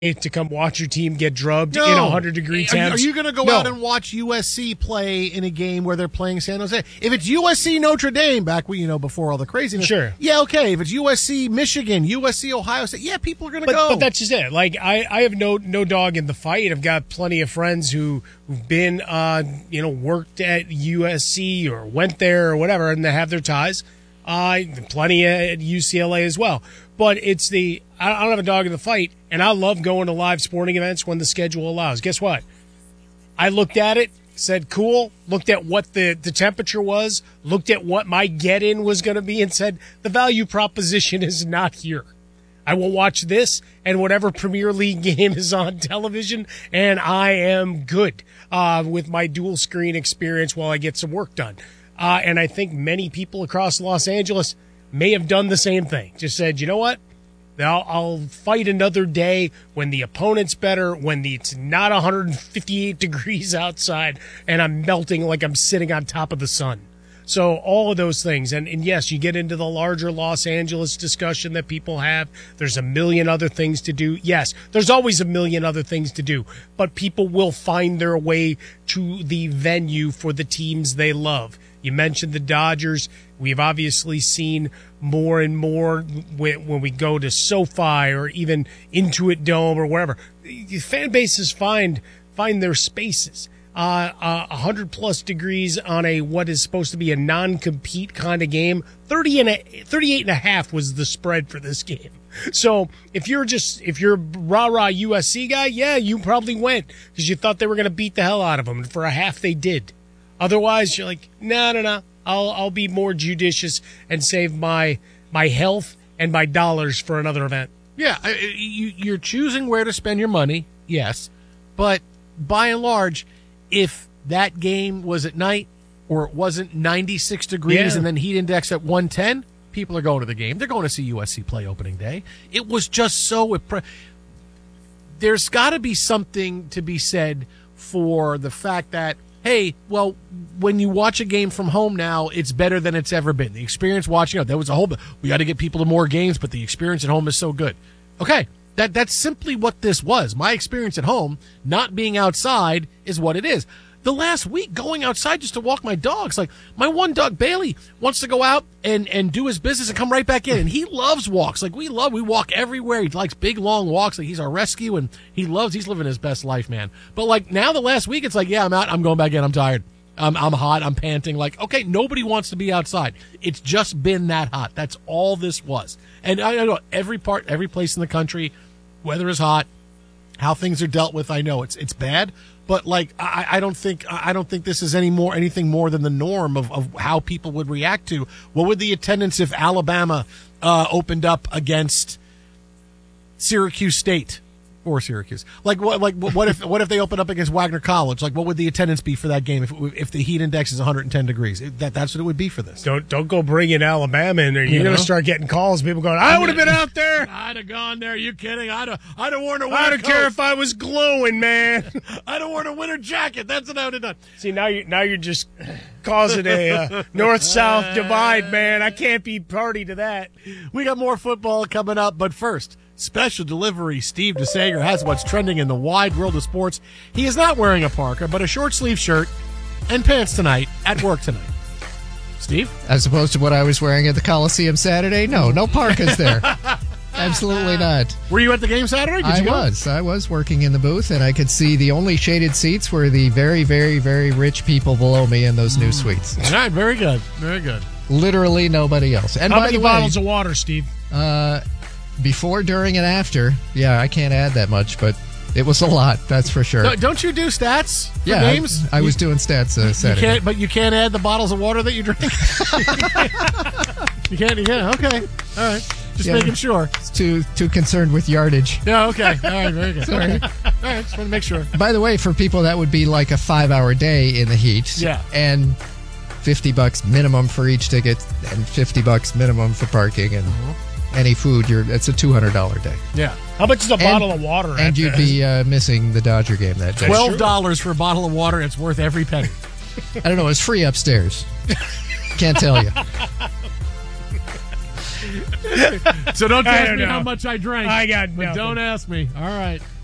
to come watch your team get drubbed in 100-degree temps. Are you going to go out and watch USC play in a game where they're playing San Jose? If it's USC Notre Dame, before all the craziness, sure. Yeah, okay. If it's USC Michigan, USC Ohio State, yeah, people are going to go. But that's just it. Like I have no dog in the fight. I've got plenty of friends who've been worked at USC or went there or whatever, and they have their ties. Plenty at UCLA as well. But it's I don't have a dog in the fight, and I love going to live sporting events when the schedule allows. Guess what? I looked at it, said cool, looked at what the temperature was, looked at what my get-in was going to be, and said the value proposition is not here. I will watch this and whatever Premier League game is on television, and I am good with my dual-screen experience while I get some work done. And I think many people across Los Angeles may have done the same thing. Just said, you know what? I'll fight another day when the opponent's better, when it's not 158 degrees outside, and I'm melting like I'm sitting on top of the sun. So all of those things. And yes, you get into the larger Los Angeles discussion that people have. There's a million other things to do. Yes, there's always a million other things to do. But people will find their way to the venue for the teams they love. You mentioned the Dodgers. We've obviously seen more and more when we go to SoFi or even Intuit Dome or wherever. Fan bases find their spaces. 100-plus degrees on what is supposed to be a non-compete kind of game. 38.5 was the spread for this game. So if you're a rah-rah USC guy, yeah, you probably went because you thought they were going to beat the hell out of them. And for a half, they did. Otherwise, you're like, no. I'll be more judicious and save my health and my dollars for another event. Yeah, you're choosing where to spend your money, yes. But by and large, if that game was at night or it wasn't 96 degrees and then heat index at 110, people are going to the game. They're going to see USC play opening day. It was just so there's got to be something to be said for the fact that, hey, well, when you watch a game from home now, it's better than it's ever been. The experience watching, there was we got to get people to more games, but the experience at home is so good. Okay, that's simply what this was. My experience at home, not being outside, is what it is. The last week, going outside just to walk my dogs, like my one dog, Bailey, wants to go out and do his business and come right back in. And he loves walks. Like we walk everywhere. He likes big, long walks. Like he's our rescue, and he's living his best life, man. But like now the last week, it's like, yeah, I'm out. I'm going back in. I'm tired. I'm hot. I'm panting. Like, okay, nobody wants to be outside. It's just been that hot. That's all this was. And I know every place in the country, weather is hot, how things are dealt with. I know it's bad. But like I don't think this is anything more than the norm of how people would react to what would the attendance if Alabama opened up against Syracuse State or Syracuse. What if they opened up against Wagner College? Like what would the attendance be for that game if the heat index is 110 degrees? That's what it would be for this. Don't go bringing Alabama in there. You're going to start getting calls. People going, I would have been out there. I'd have gone there. Are you kidding? I'd have worn a winter I don't care if I was glowing, man. I'd have worn a winter jacket. That's what I would have done. See, now you're just causing a north-south divide, man. I can't be party to that. We got more football coming up, but first, special delivery. Steve DeSager has what's trending in the wide world of sports. He is not wearing a parka, but a short-sleeve shirt and pants tonight at work tonight. Steve? As opposed to what I was wearing at the Coliseum Saturday? No parkas there. Absolutely not. Were you at the game Saturday? I was working in the booth, and I could see the only shaded seats were the very, very, very rich people below me in those new suites. All right, very good. Very good. Literally nobody else. And how many bottles of water, Steve? Before, during, and after. Yeah, I can't add that much, but it was a lot, that's for sure. No, don't you do stats for games? I was doing stats Saturday. But you can't add the bottles of water that you drink? You can't? Okay. All right. Just making sure. It's too concerned with yardage. Yeah, okay. All right, very good. Sorry. All right, just want to make sure. By the way, for people, that would be like a 5-hour day in the heat. Yeah. And $50 minimum for each ticket and $50 minimum for parking and any food. It's a $200 day. Yeah. How much is a bottle of water? And you'd be missing the Dodger game that day. $12 for a bottle of water. It's worth every penny. I don't know. It's free upstairs. Can't tell you. So don't I ask don't me know. how much I drank. I got but nothing. don't ask me. All right.